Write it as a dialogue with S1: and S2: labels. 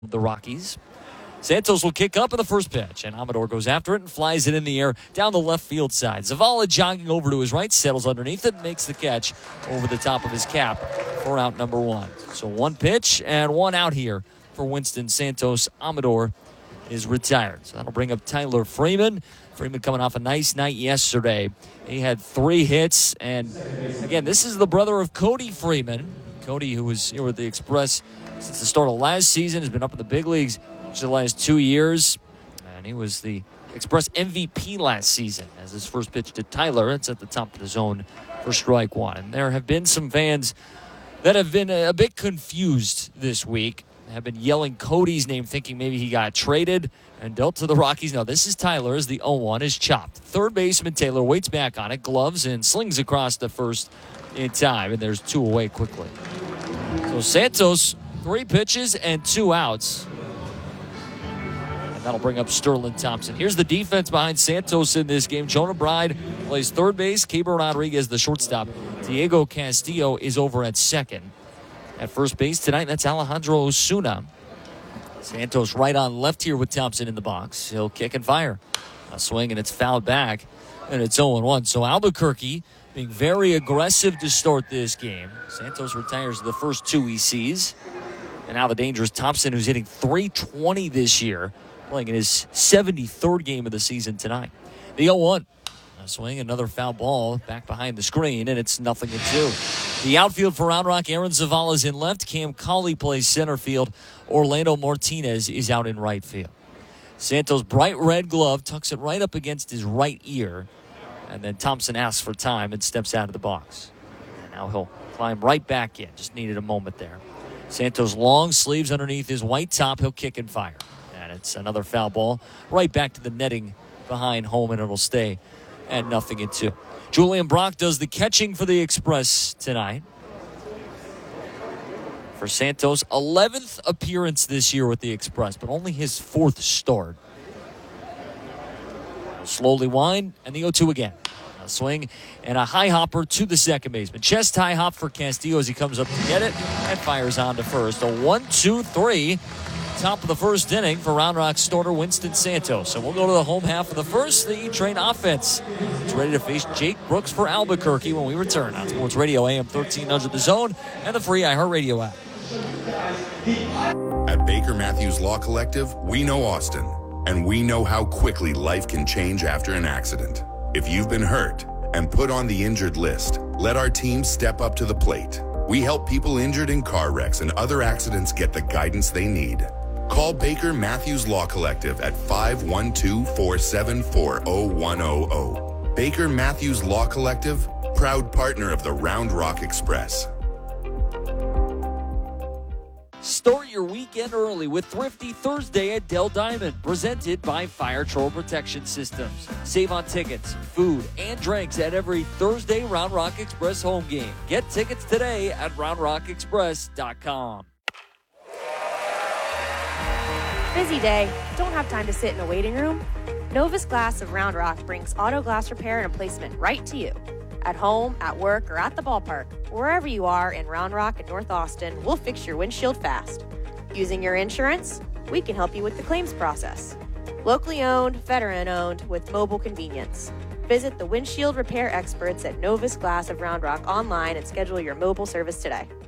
S1: the Rockies. Santos will kick up in the first pitch, and Amador goes after it and flies it in the air down the left field side. Zavala jogging over to his right, settles underneath it, and makes the catch over the top of his cap for out number one. So one pitch and one out here for Winston Santos. Amador is retired. So that'll bring up Tyler Freeman. Freeman coming off a nice night yesterday. He had 3 hits, and again, this is the brother of Cody Freeman. Cody, who was here with the Express since the start of last season, has been up in the big leagues for the last 2 years. And he was the Express MVP last season as his first pitch to Tyler. It's at the top of the zone for strike one. And there have been some fans that have been a bit confused this week, have been yelling Cody's name, thinking maybe he got traded and dealt to the Rockies. No, this is Tyler as the 0-1 is chopped. Third baseman Taylor waits back on it, gloves, and slings across the first in time. And there's 2 away quickly. So Santos, 3 pitches and 2 outs. And that'll bring up Sterling Thompson. Here's the defense behind Santos in this game. Jonah Bride plays third base. Keber Rodriguez, the shortstop. Diego Castillo is over at second. At first base tonight, that's Alejandro Osuna. Santos right on left here with Thompson in the box. He'll kick and fire. A swing, and it's fouled back, and it's 0-1. So Albuquerque being very aggressive to start this game. Santos retires the first 2 he sees. And now the dangerous Thompson, who's hitting .320 this year, playing in his 73rd game of the season tonight. The 0-1. A swing, another foul ball back behind the screen, and it's 0-2. The outfield for Round Rock, Aaron Zavala's in left. Cam Cauley plays center field. Orlando Martinez is out in right field. Santos' bright red glove tucks it right up against his right ear. And then Thompson asks for time and steps out of the box. And now he'll climb right back in. Just needed a moment there. Santos' long sleeves underneath his white top. He'll kick and fire. And it's another foul ball right back to the netting behind home, and it'll stay at 0-2. Julian Brock does the catching for the Express tonight. For Santos, 11th appearance this year with the Express, but only his 4th start. He'll slowly wind, and the 0-2 again. A swing and a high hopper to the second baseman. Chest high hop for Castillo as he comes up to get it and fires on to first. A 1-2-3. Top of the first inning for Round Rock starter Winston Santos. So we'll go to the home half of the first. The E-Train offense is ready to face Jake Brooks for Albuquerque when we return on Sports Radio AM 1300 The Zone and the free iHeartRadio app.
S2: At Baker Matthews Law Collective, we know Austin, and we know how quickly life can change after an accident. If you've been hurt and put on the injured list, let our team step up to the plate. We help people injured in car wrecks and other accidents get the guidance they need. Call Baker Matthews Law Collective at 512-474-0100. Baker Matthews Law Collective, proud partner of the Round Rock Express.
S1: Start your weekend early with Thrifty Thursday at Dell Diamond, presented by Fire Troll Protection Systems. Save on tickets, food, and drinks at every Thursday Round Rock Express home game. Get tickets today at roundrockexpress.com.
S3: Busy day? Don't have time to sit in a waiting room? Novus Glass of Round Rock brings auto glass repair and replacement right to you. At home, at work, or at the ballpark, wherever you are in Round Rock and North Austin, we'll fix your windshield fast. Using your insurance, we can help you with the claims process. Locally owned, veteran-owned, with mobile convenience. Visit the windshield repair experts at Novus Glass of Round Rock online and schedule your mobile service today.